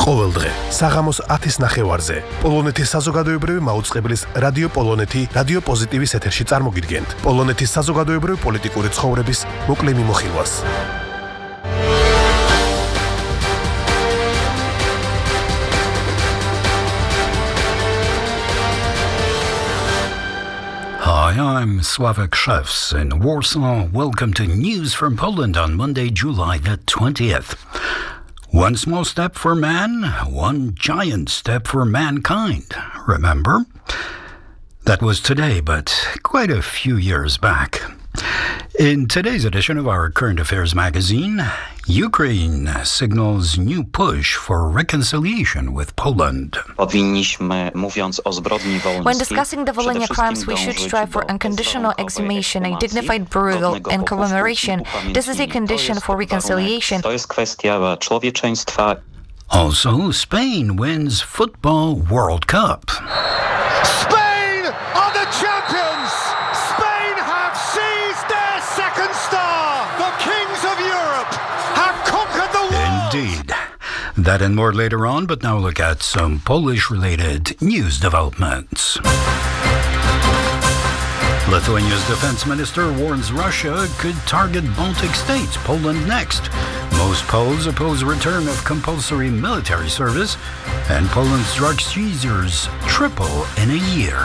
ყოველდღე საღამოს 10:30-ზე პოლონეთის საზოგადოებრივი მაუწყებლის რადიო პოლონეთი რადიო პოზიტივის ეთერში წარმოგიდგენთ პოლონეთის საზოგადოებრივი პოლიტიკური ცხოვრების მოკლე მიმოხილვას. Hi, I'm Sławek Szewc in Warsaw. Welcome to News from Poland on Monday, July the 20th. One small step for man, one giant step for mankind. Remember? That was today, but quite a few years back. In today's edition of our Current Affairs magazine, Ukraine signals new push for reconciliation with Poland. When discussing the Volhynia crimes, we should strive for unconditional exhumation, a dignified burial, and commemoration. This is a condition for reconciliation. Also, Spain wins Football World Cup. Spain are the champions! Spain have seized their second star! The kings of Europe have conquered the world! Indeed. That and more later on, but now look at some Polish-related news developments. Lithuania's defense minister warns Russia could target Baltic states, Poland next. Most Poles oppose return of compulsory military service, and Poland's drug seizures triple in a year.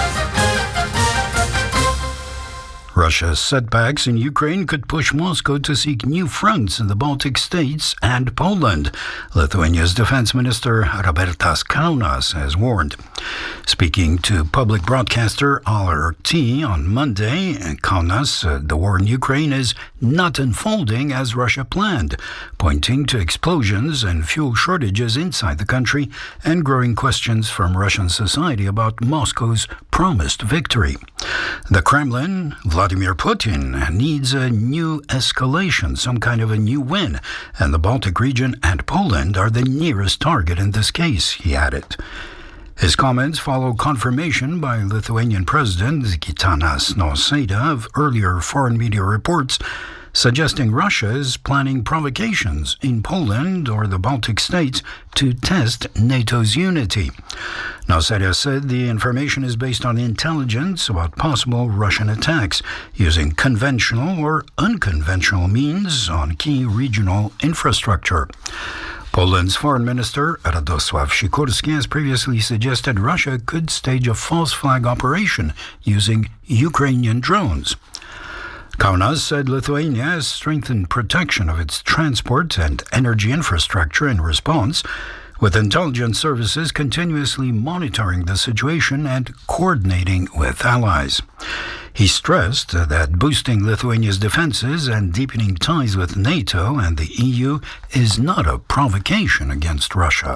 Russia's setbacks in Ukraine could push Moscow to seek new fronts in the Baltic states and Poland, Lithuania's defense minister Robertas Kaunas has warned. Speaking to public broadcaster LRT on Monday, Kaunas said the war in Ukraine is not unfolding as Russia planned, pointing to explosions and fuel shortages inside the country and growing questions from Russian society about Moscow's promised victory. The Kremlin, Vladimir Putin, needs a new escalation, some kind of a new win, and the Baltic region and Poland are the nearest target in this case, he added. His comments follow confirmation by Lithuanian President Gitanas Nausėda of earlier foreign media reports suggesting Russia is planning provocations in Poland or the Baltic states to test NATO's unity. Nausėda said the information is based on intelligence about possible Russian attacks using conventional or unconventional means on key regional infrastructure. Poland's foreign minister, Radosław Sikorski, has previously suggested Russia could stage a false flag operation using Ukrainian drones. Kaunas said Lithuania has strengthened protection of its transport and energy infrastructure in response, with intelligence services continuously monitoring the situation and coordinating with allies. He stressed that boosting Lithuania's defenses and deepening ties with NATO and the EU is not a provocation against Russia.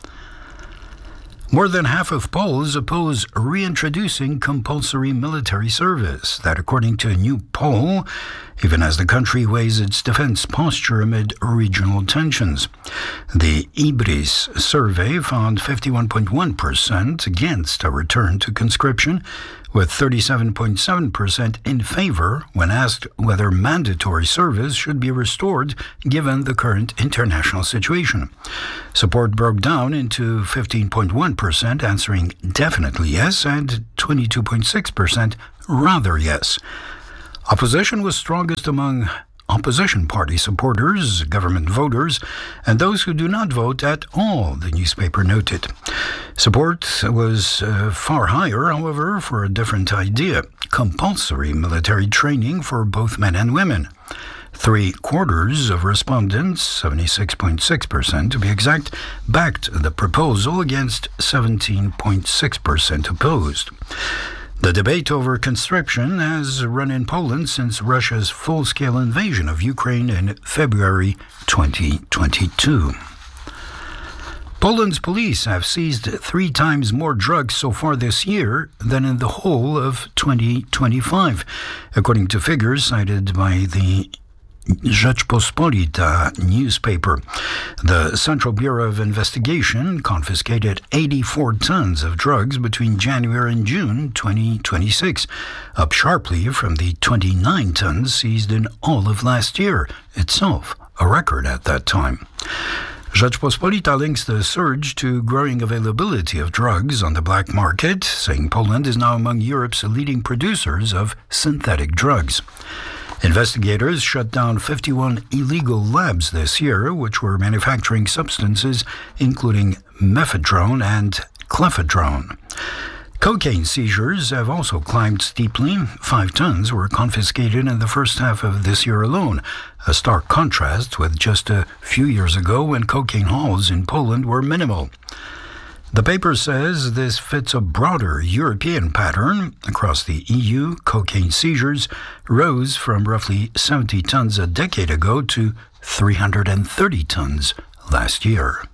More than half of Poles oppose reintroducing compulsory military service. That, according to a new poll, even as the country weighs its defense posture amid regional tensions. The IBRIS survey found 51.1% against a return to conscription, with 37.7% in favor when asked whether mandatory service should be restored given the current international situation. Support broke down into 15.1% answering definitely yes and 22.6% rather yes. Opposition was strongest among opposition party supporters, government voters, and those who do not vote at all, the newspaper noted. Support was far higher, however, for a different idea: compulsory military training for both men and women. 3/4 of respondents, 76.6% to be exact, backed the proposal against 17.6% opposed. The debate over conscription has run in Poland since Russia's full-scale invasion of Ukraine in February 2022. Poland's police have seized 3 times more drugs so far this year than in the whole of 2025, according to figures cited by the Rzeczpospolita newspaper. The Central Bureau of Investigation confiscated 84 tons of drugs between January and June 2026, up sharply from the 29 tons seized in all of last year, itself a record at that time. Rzeczpospolita links the surge to growing availability of drugs on the black market, saying Poland is now among Europe's leading producers of synthetic drugs. Investigators shut down 51 illegal labs this year, which were manufacturing substances including mephedrone and clefedrone. Cocaine seizures have also climbed steeply. 5 tons were confiscated in the first half of this year alone, a stark contrast with just a few years ago when cocaine hauls in Poland were minimal. The paper says this fits a broader European pattern. Across the EU, cocaine seizures rose from roughly 70 tons a decade ago to 330 tons last year.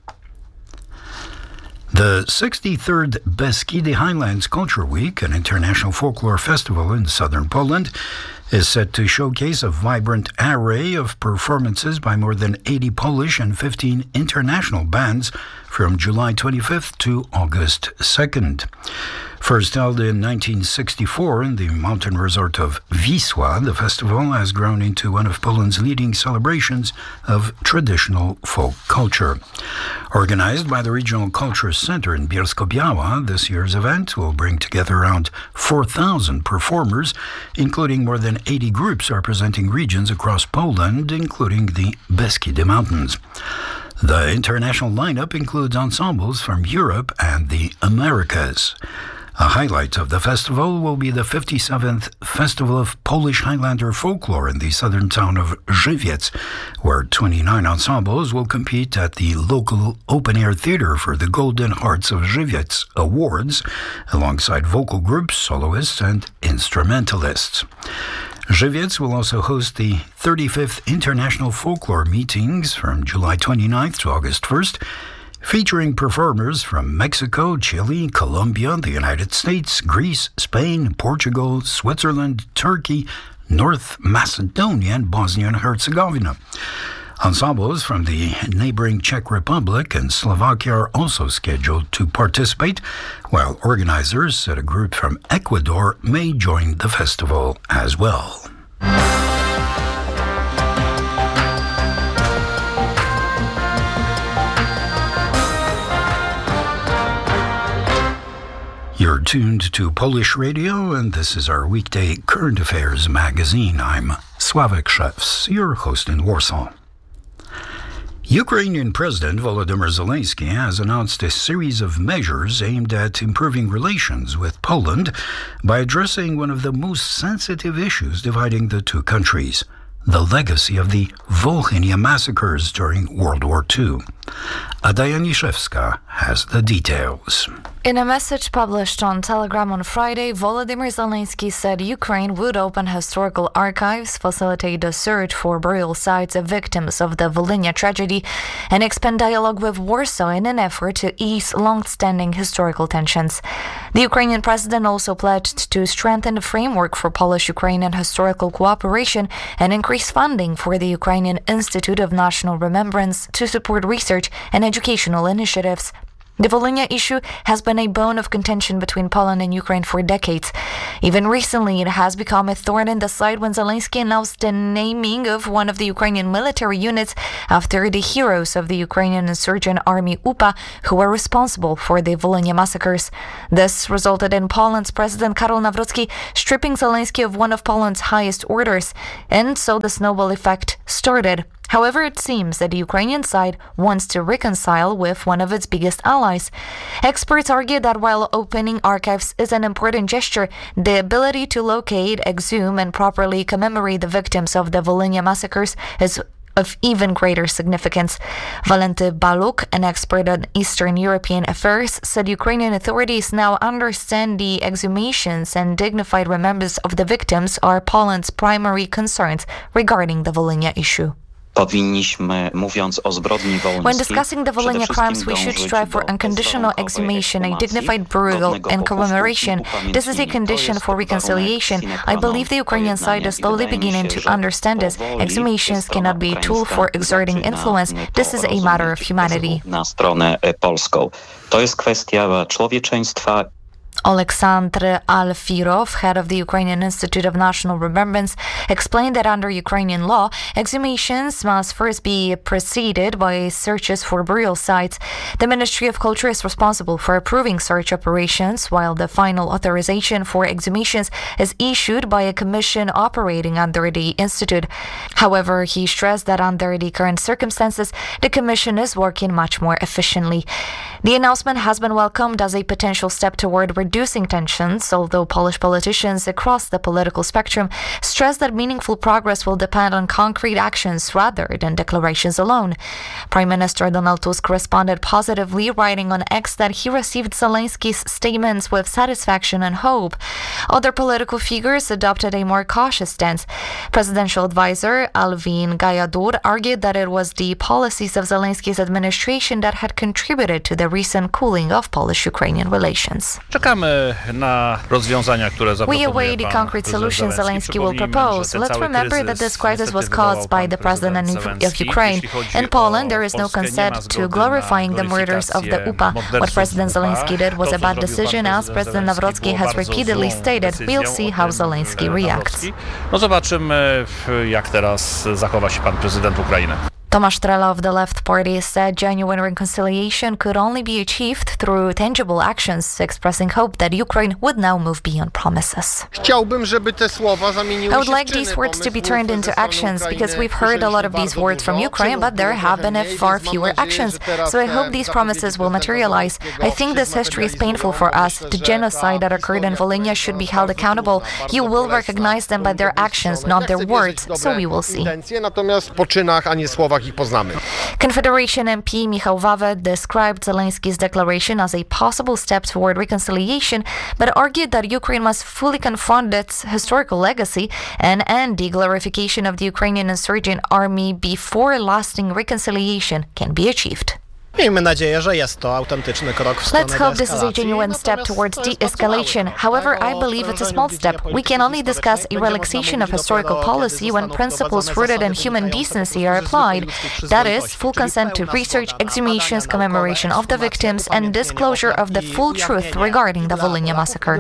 The 63rd Beskidi Highlands Culture Week, an international folklore festival in southern Poland, is set to showcase a vibrant array of performances by more than 80 Polish and 15 international bands from July 25th to August 2nd. First held in 1964 in the mountain resort of Wisła, the festival has grown into one of Poland's leading celebrations of traditional folk culture. Organized by the Regional Culture Center in Bielsko-Biała, this year's event will bring together around 4,000 performers, including more than 80 groups representing regions across Poland, including the Beskid Mountains. The international lineup includes ensembles from Europe and the Americas. A highlight of the festival will be the 57th Festival of Polish Highlander Folklore in the southern town of Żywiec, where 29 ensembles will compete at the local open-air theater for the Golden Hearts of Żywiec Awards, alongside vocal groups, soloists, and instrumentalists. Żywiec will also host the 35th International Folklore Meetings from July 29th to August 1st, featuring performers from Mexico, Chile, Colombia, the United States, Greece, Spain, Portugal, Switzerland, Turkey, North Macedonia, and Bosnia and Herzegovina. Ensembles from the neighboring Czech Republic and Slovakia are also scheduled to participate, while organizers said a group from Ecuador may join the festival as well. You're tuned to Polish Radio, and this is our weekday current affairs magazine. I'm Sławek Szewc, your host in Warsaw. Ukrainian President Volodymyr Zelensky has announced a series of measures aimed at improving relations with Poland by addressing one of the most sensitive issues dividing the two countries, the legacy of the Volhynia massacres during World War II. Ada Janiszewska has the details. In a message published on Telegram on Friday, Volodymyr Zelensky said Ukraine would open historical archives, facilitate the search for burial sites of victims of the Volhynia tragedy, and expand dialogue with Warsaw in an effort to ease long-standing historical tensions. The Ukrainian president also pledged to strengthen the framework for Polish-Ukrainian historical cooperation and increase funding for the Ukrainian Institute of National Remembrance to support research and educational initiatives. The Volhynia issue has been a bone of contention between Poland and Ukraine for decades. Even recently, it has become a thorn in the side when Zelensky announced the naming of one of the Ukrainian military units after the heroes of the Ukrainian insurgent army UPA, who were responsible for the Volhynia massacres. This resulted in Poland's President Karol Nawrocki stripping Zelensky of one of Poland's highest orders, and so the snowball effect started. However, it seems that the Ukrainian side wants to reconcile with one of its biggest allies. Experts argue that while opening archives is an important gesture, the ability to locate, exhume, and properly commemorate the victims of the Volhynia massacres is of even greater significance. Valenty Baluk, an expert on Eastern European affairs, said Ukrainian authorities now understand the exhumations and dignified remembrance of the victims are Poland's primary concerns regarding the Volhynia issue. When discussing the Volhynia crimes, we should strive for unconditional exhumation, a dignified burial, and commemoration. This is a condition for reconciliation. I believe the Ukrainian side is slowly beginning to understand this. Exhumations cannot be a tool for exerting influence. This is a matter of humanity. Oleksandr Alfirov, head of the Ukrainian Institute of National Remembrance, explained that under Ukrainian law, exhumations must first be preceded by searches for burial sites. The Ministry of Culture is responsible for approving search operations, while the final authorization for exhumations is issued by a commission operating under the Institute. However, he stressed that under the current circumstances, the commission is working much more efficiently. The announcement has been welcomed as a potential step toward reducing tensions, although Polish politicians across the political spectrum stress that meaningful progress will depend on concrete actions rather than declarations alone. Prime Minister Donald Tusk responded positively, writing on X that he received Zelensky's statements with satisfaction and hope. Other political figures adopted a more cautious stance. Presidential advisor Alvin Gajadur argued that it was the policies of Zelensky's administration that had contributed to the recent cooling of Polish-Ukrainian relations. We await the concrete solutions Zelensky will propose. Let's remember that this crisis was caused by the president of Ukraine. In Poland, there is no consent to glorifying the murders of the UPA. What President Zelensky did was a bad decision, as President Nawrocki has repeatedly stated. We'll see how Zelensky reacts. Zobaczymy, jak teraz zachowa się pan prezydent Ukrainy. Tomasz Trela of the Left Party said genuine reconciliation could only be achieved through tangible actions, expressing hope that Ukraine would now move beyond promises. I would like these words to be turned into actions, because we've heard a lot of these words from Ukraine, but there have been far fewer actions. So I hope these promises will materialize. I think this history is painful for us. The genocide that occurred in Volhynia should be held accountable. You will recognize them by their actions, not their words, so we will see. Confederation MP Michał Wawę described Zelensky's declaration as a possible step toward reconciliation, but argued that Ukraine must fully confront its historical legacy and end the glorification of the Ukrainian insurgent army before lasting reconciliation can be achieved. Let's hope this is a genuine step towards de-escalation. However, I believe it's a small step. We can only discuss a relaxation of historical policy when principles rooted in human decency are applied. That is, full consent to research, exhumations, commemoration of the victims, and disclosure of the full truth regarding the Volhynia massacre.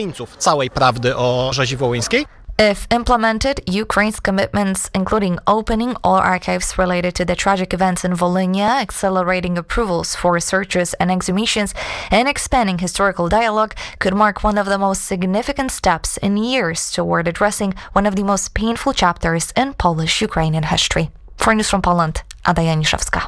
If implemented, Ukraine's commitments, including opening all archives related to the tragic events in Volhynia, accelerating approvals for searches and exhumations, and expanding historical dialogue, could mark one of the most significant steps in years toward addressing one of the most painful chapters in Polish-Ukrainian history. For News from Poland, Ada Janiszewska.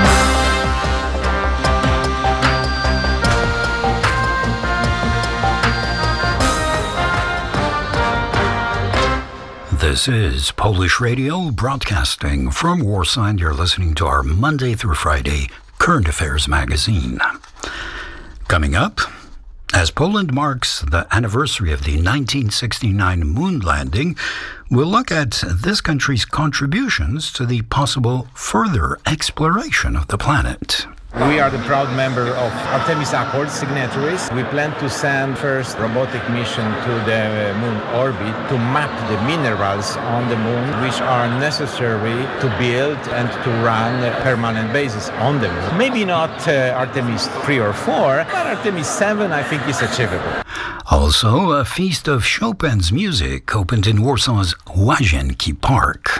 This is Polish Radio broadcasting from Warsaw, and you're listening to our Monday through Friday Current Affairs magazine. Coming up, as Poland marks the anniversary of the 1969 moon landing, we'll look at this country's contributions to the possible further exploration of the planet. We are the proud member of Artemis Accord signatories. We plan to send first robotic mission to the moon orbit to map the minerals on the moon, which are necessary to build and to run a permanent basis on the moon. Maybe not Artemis 3 or 4, but Artemis 7 I think is achievable. Also, a feast of Chopin's music opened in Warsaw's Łazienki Park.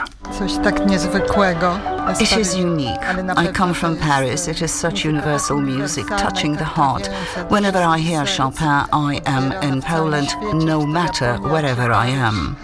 It is unique. I come from Paris. It is such universal music, touching the heart. Whenever I hear Chopin, I am in Poland, no matter wherever I am.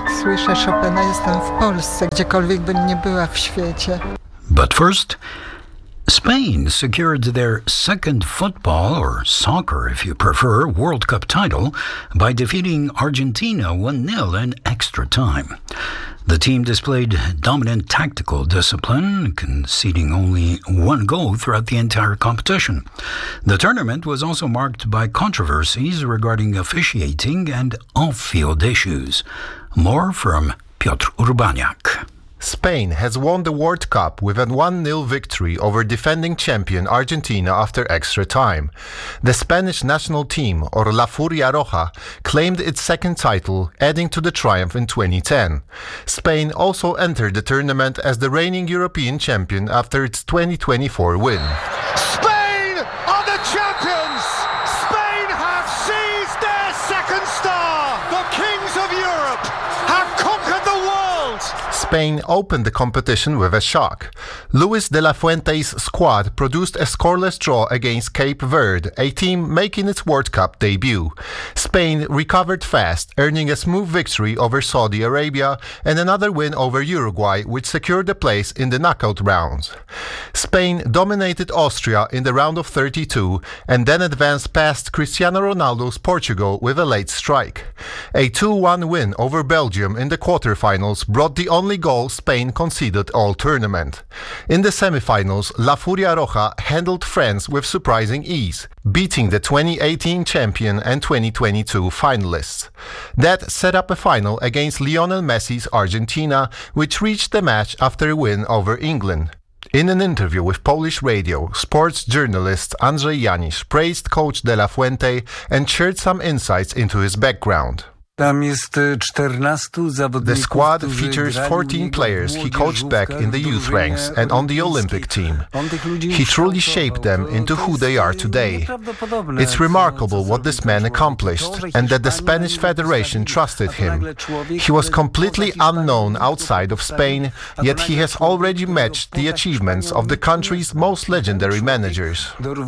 But first, Spain secured their second football, or soccer if you prefer, World Cup title by defeating Argentina 1-0 in extra time. The team displayed dominant tactical discipline, conceding only one goal throughout the entire competition. The tournament was also marked by controversies regarding officiating and off-field issues. More from Piotr Urbaniak. Spain has won the World Cup with a 1-0 victory over defending champion Argentina after extra time. The Spanish national team, or La Furia Roja, claimed its second title, adding to the triumph in 2010. Spain also entered the tournament as the reigning European champion after its 2024 win. Spain are the champions! Spain have seized Spain opened the competition with a shock. Luis de la Fuente's squad produced a scoreless draw against Cape Verde, a team making its World Cup debut. Spain recovered fast, earning a smooth victory over Saudi Arabia and another win over Uruguay, which secured a place in the knockout rounds. Spain dominated Austria in the round of 32 and then advanced past Cristiano Ronaldo's Portugal with a late strike. A 2-1 win over Belgium in the quarterfinals brought the only goal Spain conceded all tournament. In the semifinals, La Furia Roja handled France with surprising ease, beating the 2018 champion and 2022 finalists. That set up a final against Lionel Messi's Argentina, which reached the match after a win over England. In an interview with Polish radio, sports journalist Andrzej Janisz praised coach De La Fuente and shared some insights into his background. The squad features 14 players he coached back in the youth ranks and on the Olympic team. He truly shaped them into who they are today. It's remarkable what this man accomplished and that the Spanish Federation trusted him. He was completely unknown outside of Spain, yet he has already matched the achievements of the country's most legendary managers.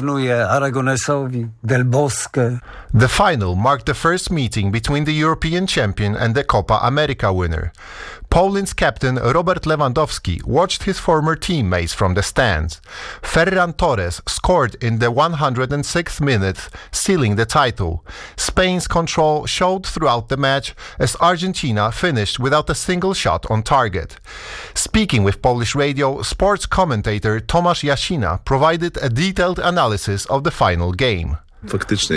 The final marked the first meeting between the European champion and the Copa America winner. Poland's captain Robert Lewandowski watched his former teammates from the stands. Ferran Torres scored in the 106th minute, sealing the title. Spain's control showed throughout the match as Argentina finished without a single shot on target. Speaking with Polish radio, sports commentator Tomasz Jasina provided a detailed analysis of the final game. For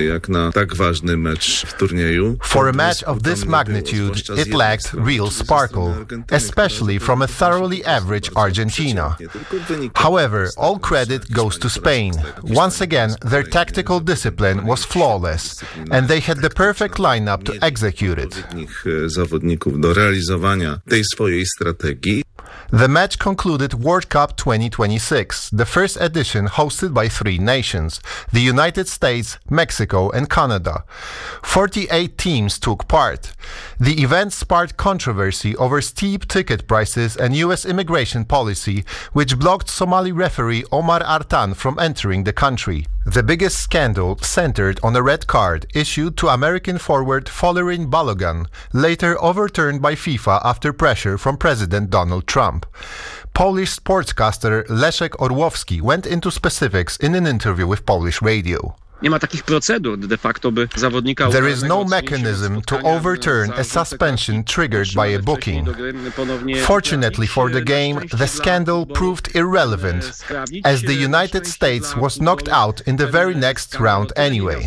a match of this magnitude, it lacked real sparkle, especially from a thoroughly average Argentina. However, all credit goes to Spain. Once again, their tactical discipline was flawless, and they had the perfect lineup to execute it. The match concluded World Cup 2026, the first edition hosted by three nations, the United States, Mexico and Canada. 48 teams took part. The event sparked controversy over steep ticket prices and U.S. immigration policy, which blocked Somali referee Omar Artan from entering the country. The biggest scandal centered on a red card issued to American forward Folarin Balogun, later overturned by FIFA after pressure from President Donald Trump. Polish sportscaster Leszek Orłowski went into specifics in an interview with Polish radio. There is no mechanism to overturn a suspension triggered by a booking. Fortunately for the game, the scandal proved irrelevant, as the United States was knocked out in the very next round anyway.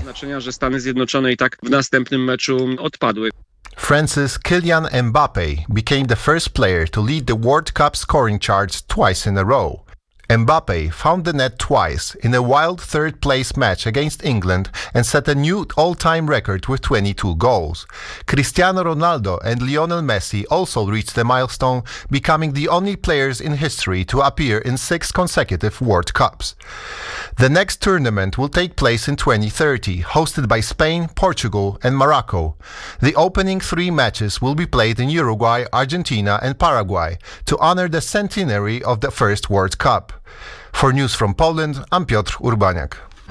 France's Kylian Mbappé became the first player to lead the World Cup scoring charts twice in a row. Mbappé found the net twice in a wild third-place match against England and set a new all-time record with 22 goals. Cristiano Ronaldo and Lionel Messi also reached the milestone, becoming the only players in history to appear in 6 consecutive World Cups. The next tournament will take place in 2030, hosted by Spain, Portugal and Morocco. The opening 3 matches will be played in Uruguay, Argentina and Paraguay to honor the centenary of the first World Cup. For News from Poland, I'm Piotr Urbaniak.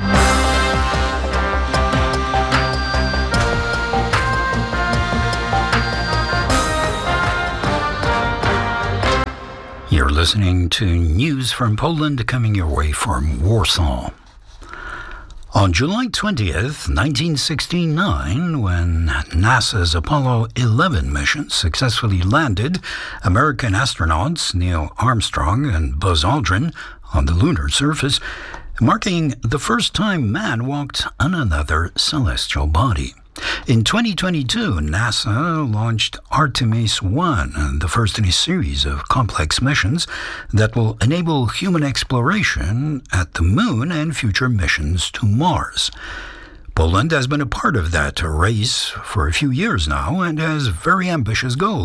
You're listening to News from Poland coming your way from Warsaw. On July 20th, 1969, when NASA's Apollo 11 mission successfully landed American astronauts Neil Armstrong and Buzz Aldrin on the lunar surface, marking the first time man walked on another celestial body. In 2022, NASA launched Artemis 1, the first in a series of complex missions that will enable human exploration at the Moon and future missions to Mars. Poland has been a part of that race for a few years now and has very ambitious goals,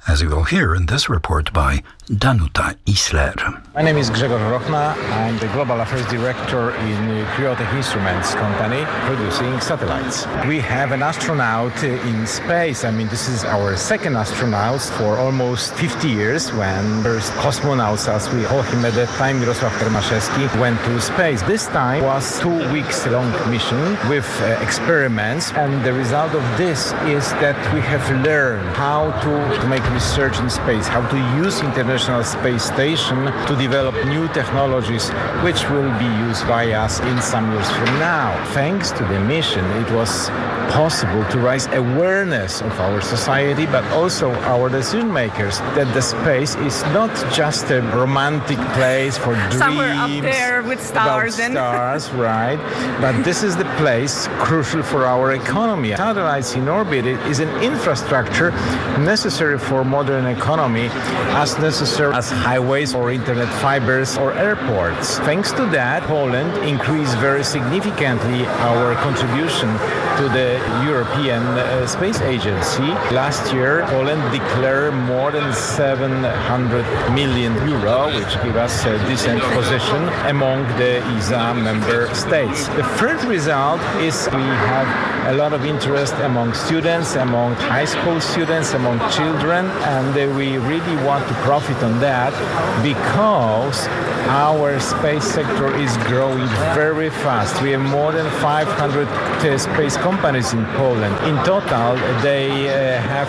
as you will hear in this report by Danuta Isler. My name is Grzegorz Rochna. I'm the Global Affairs Director in Kryotech Instruments company producing satellites. We have an astronaut in space. This is our second astronaut for almost 50 years, when first cosmonauts, as we call him at the time, Mirosław Hermaszewski, went to space. This time was 2 weeks long mission with experiments, and the result of this is that we have learned how to make research in space, how to use International Space Station to develop new technologies which will be used by us in some years from now. Thanks to the mission, it was possible to raise awareness of our society, but also our decision makers, that the space is not just a romantic place for dreams. Somewhere up there with stars. Right. But this is the place crucial for our economy. Satellites in orbit is an infrastructure necessary for modern economy, as necessary as highways or internet fibers or airports. Thanks to that, Poland increased very significantly our contribution to the European Space Agency. Last year, Poland declared more than 700 million euro, which gives us a decent position among the ESA member states. The third result is we have a lot of interest among students, among high school students, among children, and we really want to profit on that, because our space sector is growing very fast. We have more than 500 space companies in Poland. In total, they have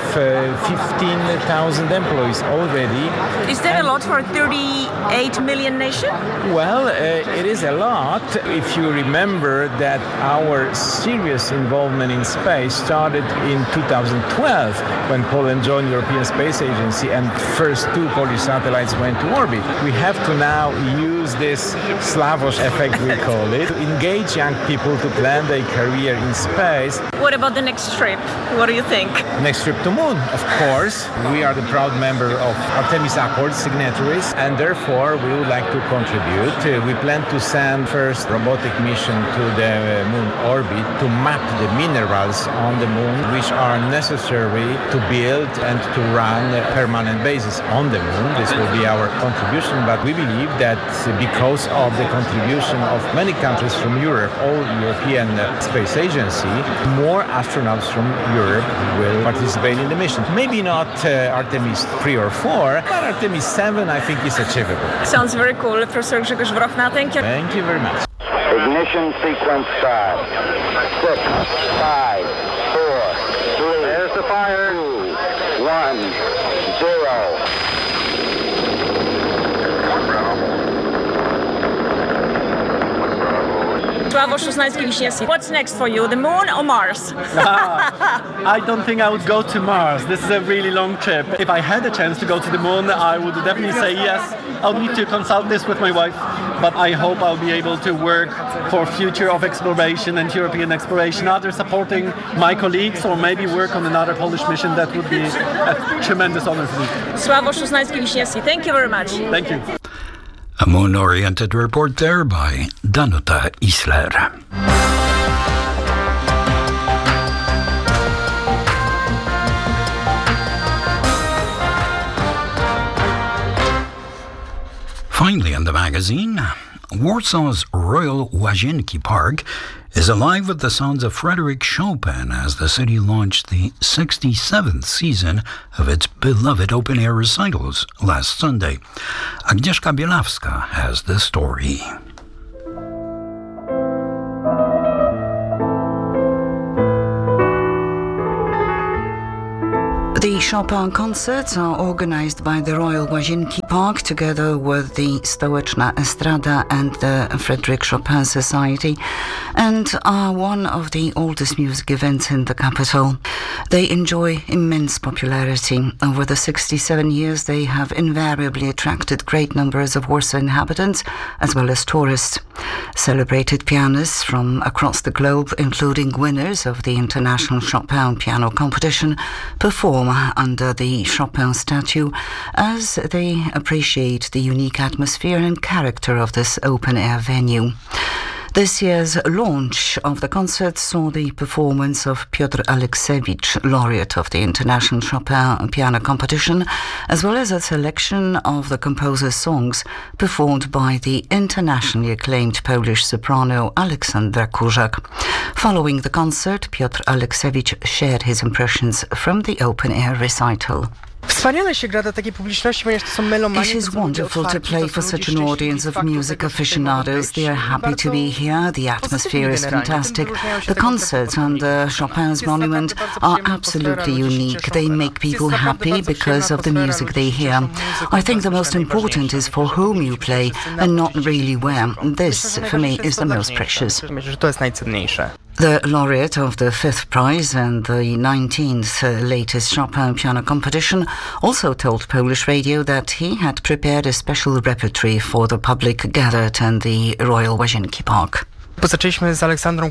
15,000 employees already. Is that a lot for a 38 million nation? Well, it is a lot if you remember that our serious involvement in space started in 2012, when Poland joined the European Space Agency and first 2 Polish satellites went to orbit. We have to now use this Slavoj effect, we call it, to engage young people to plan their career in space. What about the next trip? What do you think? Next trip to moon, of course. We are the proud member of Artemis Accords signatories, and therefore we would like to contribute. We plan to send first robotic mission to the moon orbit to map the minerals on the moon, which are necessary to build and to run a permanent basis on the moon. This will be our contribution, but we believe that because of the contribution of many countries from Europe, all European Space Agency, more astronauts from Europe will participate in the mission. Maybe not Artemis 3 or 4, but Artemis 7 I think is achievable. Sounds very cool. Professor Grzegorz Rochna, thank you. Thank you very much. Ignition sequence start. 6, 5, 4, 3. There's the fire. 2, 1, 0. What's next for you, the moon or Mars? I don't think I would go to Mars. This is a really long trip. If I had a chance to go to the moon, I would definitely say yes. I'll need to consult this with my wife, but I hope I'll be able to work for future of exploration and European exploration, either supporting my colleagues or maybe work on another Polish mission. That would be a tremendous honor for me. Sławomir Szuznański-Wiśniewski, thank you very much. Thank you. A moon-oriented report there by Danuta Isler. Finally in the magazine, Warsaw's Royal Łazienki Park is alive with the sounds of Frédéric Chopin as the city launched the 67th season of its beloved open-air recitals last Sunday. Agnieszka Bielawska has the story. The Chopin concerts are organized by the Royal Łazienki Park together with the Stołeczna Estrada and the Frédéric Chopin Society, and are one of the oldest music events in the capital. They enjoy immense popularity. Over the 67 years, they have invariably attracted great numbers of Warsaw inhabitants as well as tourists. Celebrated pianists from across the globe, including winners of the International Chopin Piano Competition, perform under the Chopin statue as they appreciate the unique atmosphere and character of this open-air venue. This year's launch of the concert saw the performance of Piotr Aleksevich, laureate of the International Chopin Piano Competition, as well as a selection of the composer's songs performed by the internationally acclaimed Polish soprano Aleksandra Kurzak. Following the concert, Piotr Aleksevich shared his impressions from the open-air recital. It is wonderful to play for such an audience of music aficionados. They are happy to be here. The atmosphere is fantastic. The concerts under Chopin's monument are absolutely unique. They make people happy because of the music they hear. I think the most important is for whom you play and not really where. This, for me, is the most precious. The laureate of the 5th prize and the 19th latest Chopin piano competition also told Polish radio that he had prepared a special repertory for the public gathered in the Royal Łazienki Park. Together with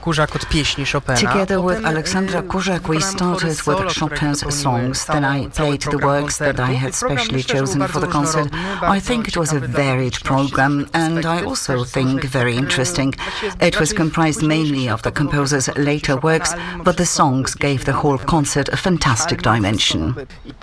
Aleksandra Kurzak, we started with Chopin's songs. Then I played the works that I had specially chosen for the concert. I think it was a varied program, and I also think very interesting. It was comprised mainly of the composer's later works, but the songs gave the whole concert a fantastic dimension.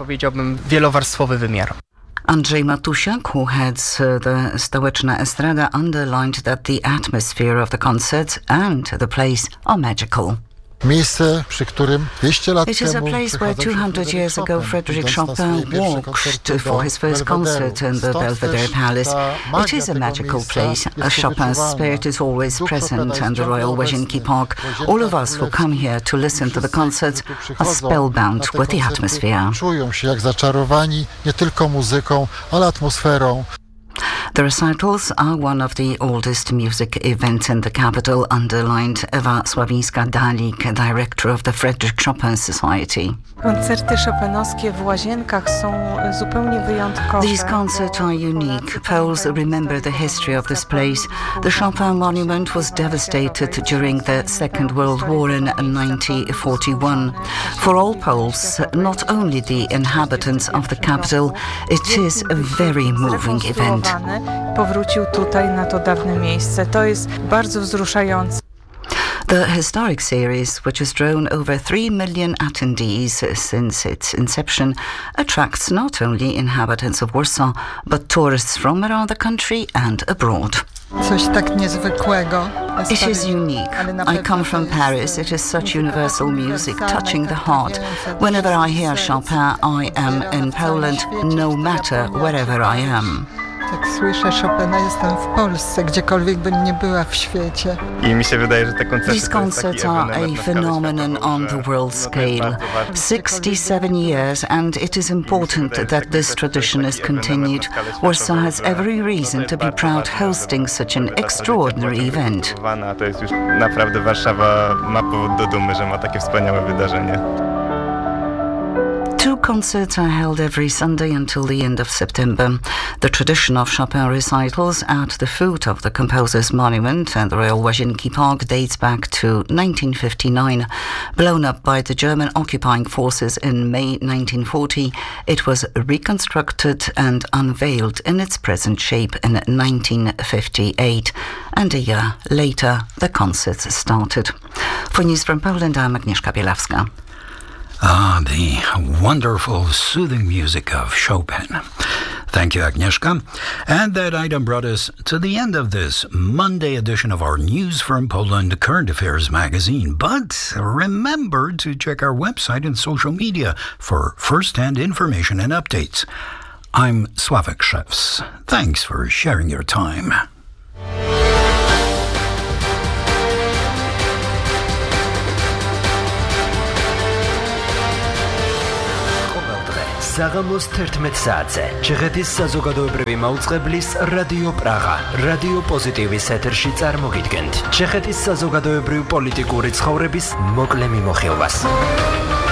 Andrzej Matusiak, who heads the Stołeczna Estrada, underlined that the atmosphere of the concerts and the place are magical. It is a place where 200 years ago Frédéric Chopin walked for his first concert in the Belvedere Palace. It is a magical place. Chopin's spirit is always present in the Royal Łazienki Park. All of us who come here to listen to the concerts are spellbound with the atmosphere. The recitals are one of the oldest music events in the capital, underlined Ewa Sławińska-Dalik, director of the Frédéric Chopin Society. These concerts are unique. Poles remember the history of this place. The Chopin monument was devastated during the Second World War in 1941. For all Poles, not only the inhabitants of the capital, it is a very moving event. Powrócił tutaj na to dawne miejsce. To jest bardzo wzruszające. The historic series, which has drawn over 3 million attendees since its inception, attracts not only inhabitants of Warsaw, but tourists from around the country and abroad. It is unique. I come from Paris. It is such universal music, touching the heart. Whenever I hear Chopin, I am in Poland, no matter wherever I am. Jak słyszę Chopina, jestem w Polsce, gdziekolwiek bym nie była w świecie. These concerts are a phenomenon on the world scale. 67 years, and it is important that this tradition is continued. Warsaw has every reason to be proud hosting such an extraordinary event. To jest już naprawdę Warszawa ma powód do dumy, że ma takie wspaniałe wydarzenie. 2 concerts are held every Sunday until the end of September. The tradition of Chopin recitals at the foot of the composer's monument and the Royal Łazienki Park dates back to 1959. Blown up by the German occupying forces in May 1940, it was reconstructed and unveiled in its present shape in 1958. And a year later, the concerts started. For News from Poland, I'm Agnieszka Bielawska. Ah, the wonderful, soothing music of Chopin. Thank you, Agnieszka. And that item brought us to the end of this Monday edition of our News from Poland Current Affairs magazine. But remember to check our website and social media for first-hand information and updates. I'm Sławek Szewc. Thanks for sharing your time. საღამოს 11 საათზე ჩეხეთის საზოგადოებრივი მაუწყებლის რადიო პრაღა, რადიო პოზიტივის ეთერში წარმოგიდგენთ ჩეხეთის საზოგადოებრივ-პოლიტიკური ცხოვრების მოკლე მიმოხილვას.